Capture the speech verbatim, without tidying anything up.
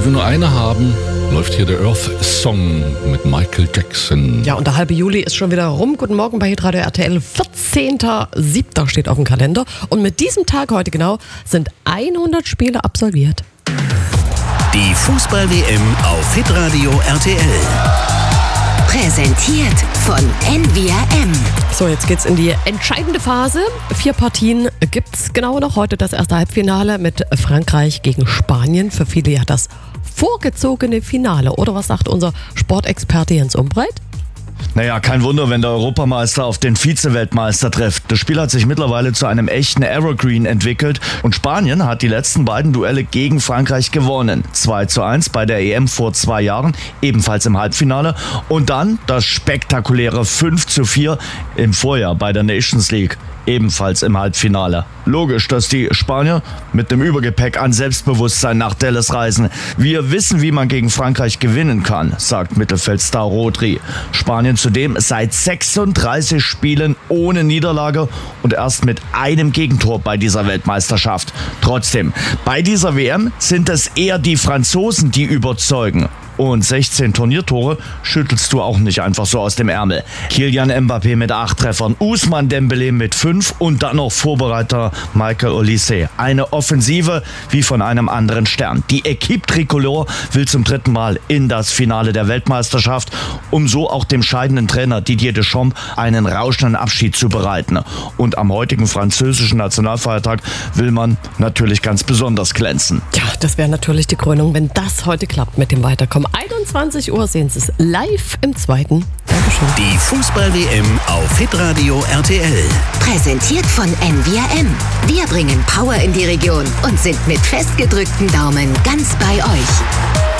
Weil wir nur eine haben, läuft hier der Earth Song mit Michael Jackson. Ja, und der halbe Juli ist schon wieder rum. Guten Morgen bei Hitradio R T L. vierzehnter siebter steht auf dem Kalender. Und mit diesem Tag heute genau sind hundert Spiele absolviert. Die Fußball-W M auf Hitradio R T L. Präsentiert von N V R M. So, jetzt geht's in die entscheidende Phase. Vier Partien gibt's genau noch. Heute das erste Halbfinale mit Frankreich gegen Spanien. Für viele ja das vorgezogene Finale. Oder was sagt unser Sportexperte Jens Umbreit? Naja, kein Wunder, wenn der Europameister auf den Vize-Weltmeister trifft. Das Spiel hat sich mittlerweile zu einem echten Evergreen entwickelt und Spanien hat die letzten beiden Duelle gegen Frankreich gewonnen. zwei zu eins bei der E M vor zwei Jahren, ebenfalls im Halbfinale, und dann das spektakuläre fünf zu vier im Vorjahr bei der Nations League. Ebenfalls im Halbfinale. Logisch, dass die Spanier mit dem Übergepäck an Selbstbewusstsein nach Dallas reisen. Wir wissen, wie man gegen Frankreich gewinnen kann, sagt Mittelfeldstar Rodri. Spanien zudem seit sechsunddreißig Spielen ohne Niederlage und erst mit einem Gegentor bei dieser Weltmeisterschaft. Trotzdem, bei dieser W M sind es eher die Franzosen, die überzeugen. Und sechzehn Turniertore schüttelst du auch nicht einfach so aus dem Ärmel. Kylian Mbappé mit acht Treffern, Ousmane Dembélé mit fünf und dann noch Vorbereiter Michael Olise. Eine Offensive wie von einem anderen Stern. Die Equipe Tricolore will zum dritten Mal in das Finale der Weltmeisterschaft, um so auch dem scheidenden Trainer Didier Deschamps einen rauschenden Abschied zu bereiten. Und am heutigen französischen Nationalfeiertag will man natürlich ganz besonders glänzen. Ja, das wäre natürlich die Krönung, wenn das heute klappt mit dem Weiterkommen. einundzwanzig Uhr sehen Sie es live im zweiten. Dankeschön. Die Fußball-W M auf Hitradio R T L. Präsentiert von N V R M. Wir bringen Power in die Region und sind mit festgedrückten Daumen ganz bei euch.